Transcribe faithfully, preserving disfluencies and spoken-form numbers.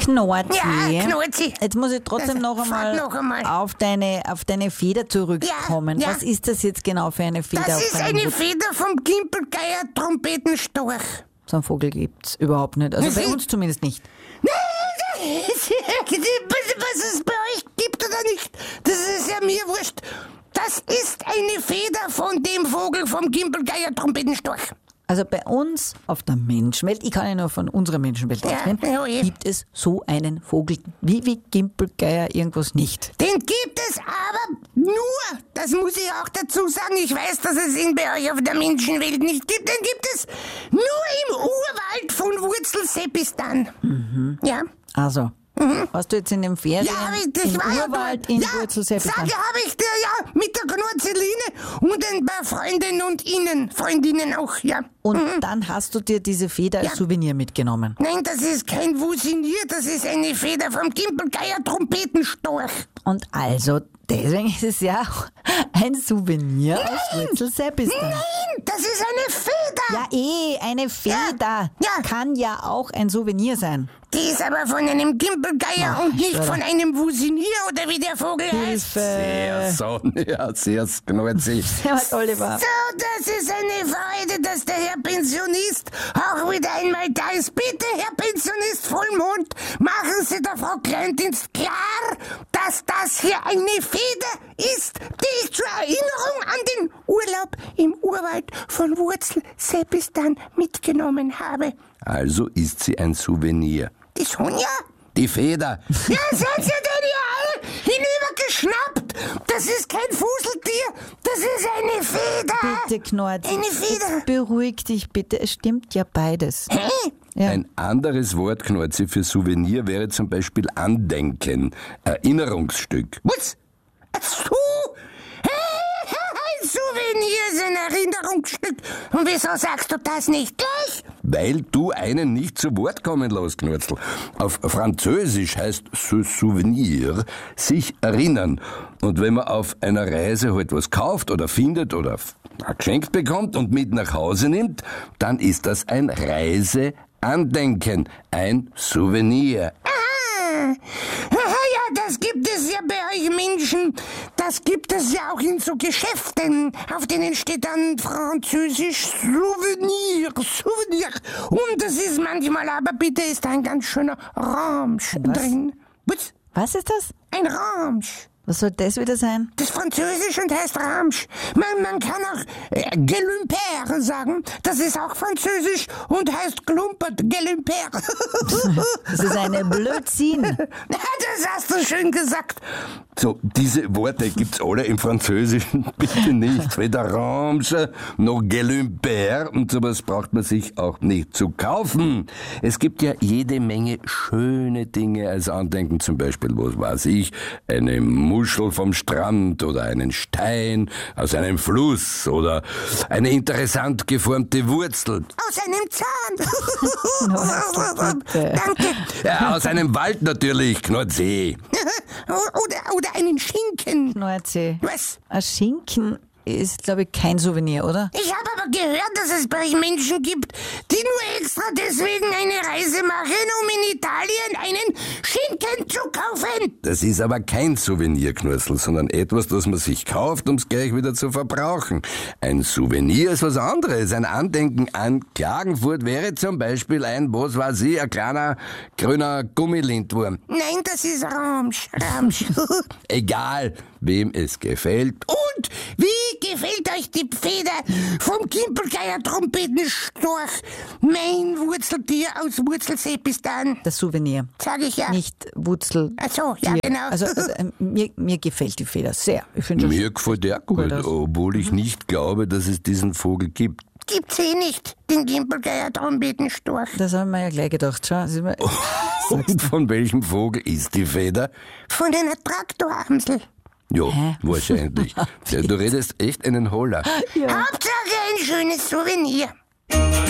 Knorzi. Ja, Knorzi. Jetzt muss ich trotzdem Das- noch einmal, frag noch einmal. Auf, deine, auf deine Feder zurückkommen. Ja, ja. Was ist das jetzt genau für eine Feder? Das auf ist deinem eine Hut? Feder vom Gimpelgeier Trompetenstorch. So einen Vogel gibt's überhaupt nicht. Also Das bei ist- uns zumindest nicht. Was es bei euch gibt oder nicht, das ist ja mir wurscht. Das ist eine Feder von dem Vogel vom Gimpelgeier Trompetenstorch. Also bei uns auf der Menschenwelt, ich kann ja nur von unserer Menschenwelt Ja, ausgehen, ja, eh. gibt es so einen Vogel wie, wie Gimpelgeier irgendwas nicht. Den gibt es aber nur, das muss ich auch dazu sagen, ich weiß, dass es ihn bei euch auf der Menschenwelt nicht gibt, den gibt es nur im Urwald von Wurzelseppistan. Mhm. Ja. Also, warst du jetzt in den Ferien Ja, aber ich, das im war ja Urwald dort. in Ja, Wurzelseppistan? sage, habe ich dir ja mit der Knorzeline und ein paar Freundinnen und Ihnen, Freundinnen auch, ja. Und dann hast du dir diese Feder als Ja. Souvenir mitgenommen. Nein, das ist kein Wusinier, das ist eine Feder vom Gimpelgeier Trompetenstorch. Und also, deswegen ist es ja auch ein Souvenir aus Wurzelseppistan. Nein, das ist eine Feder. Ja, eh, eine Feder Ja. kann ja auch ein Souvenir sein. Die ist aber von einem Gimpelgeier Ach, und nicht Schwörer. von einem Wusinier oder wie der Vogel heißt. Hilfe. Sonja, sehr Knorzi. Servus, Oliver. So, das ist eine Freude, dass der Herr Pensionist auch wieder einmal da ist. Bitte, Herr Pensionist Vollmond, machen Sie der Frau Kleindienst klar, dass das hier eine Feder ist, die ich zur Erinnerung an den Urlaub im Urwald von Wurzelseppistan mitgenommen habe. Also ist sie ein Souvenir. Die Sonja? Die Feder. Ja, seid ihr denn hier alle hinübergeschnappt? Das ist kein Fuseltier, das ist eine Feder. Bitte, Knorz. Eine Feder. Jetzt beruhig dich bitte, es stimmt ja beides. Hä? Ja. Ein anderes Wort, Knorzi, für Souvenir wäre zum Beispiel Andenken, Erinnerungsstück. Was? Ach so. Ein Souvenir ist ein Erinnerungsstück. Und wieso sagst du das nicht gleich? Weil du einen nicht zu Wort kommen lässt, Knurzl. Auf Französisch heißt ce Souvenir sich erinnern. Und wenn man auf einer Reise halt was kauft oder findet oder geschenkt bekommt und mit nach Hause nimmt, dann ist das ein Reiseandenken, ein Souvenir. Ah, ja, das gibt es ja bei euch Menschen. Das gibt es ja auch in so Geschäften, auf denen steht dann französisch Souvenir, Souvenir. Und das ist manchmal, aber bitte ist ein ganz schöner Ramsch Was? drin. Was? Was ist das? Ein Ramsch. Was soll das wieder sein? Das ist französisch und heißt Ramsch. Man, man kann auch äh, Gelumper sagen. Das ist auch französisch und heißt Klumpert, Gelumper. Das ist eine Blödsinn. Das hast du schön gesagt. So, diese Worte gibt's alle im Französischen bitte nicht. Weder Ramche noch Gelumper und sowas braucht man sich auch nicht zu kaufen. Es gibt ja jede Menge schöne Dinge als Andenken, zum Beispiel, was weiß ich, eine Muschel vom Strand oder einen Stein aus einem Fluss oder eine interessant geformte Wurzel. Aus einem Zahn. bitte. Danke. Ja, aus einem Wald natürlich, Knorrsee. Oder, oder einen Schinken. Knorzi. Was? Ein Schinken ist, glaube ich, kein Souvenir, oder? Ich habe aber gehört, dass es bei euch Menschen gibt, die nur extra deswegen eine Reise machen, um in Italien einen Schinken zu kaufen. Das ist aber kein Souvenir, Knurzl, sondern etwas, das man sich kauft, um es gleich wieder zu verbrauchen. Ein Souvenir ist was anderes. Ein Andenken an Klagenfurt wäre zum Beispiel ein, was weiß ich, ein kleiner grüner Gummilindwurm. Nein, das ist Ramsch. Ramsch. Egal, wem es gefällt. Und wie gefällt euch die Feder vom Gimpelgeier Trompetenstorch? Mein Wurzeltier aus Wurzelseppistan. Das Souvenir. Sag ich ja. Nicht Wurzel. Ach so, ja, Tier. genau. Also äh, mir, mir gefällt die Feder sehr. Ich finde das Mir gefällt der gut, Gut aus. obwohl ich nicht glaube, dass es diesen Vogel gibt. Gibt's eh nicht, den Gimpelgeier Trompetenstorch. Das haben wir ja gleich gedacht. Schau, das ist mir, Und von welchem Vogel ist die Feder? Von einer Traktoramsel. Ja, Hä? wahrscheinlich. Ja, du redest echt einen Holler. Hauptsache ein schönes Souvenir.